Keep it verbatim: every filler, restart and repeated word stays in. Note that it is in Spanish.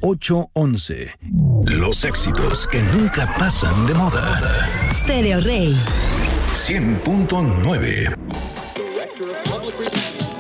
ocho once. Los éxitos que nunca pasan de moda. Stereo Rey cien punto nueve. Director of Public Relations.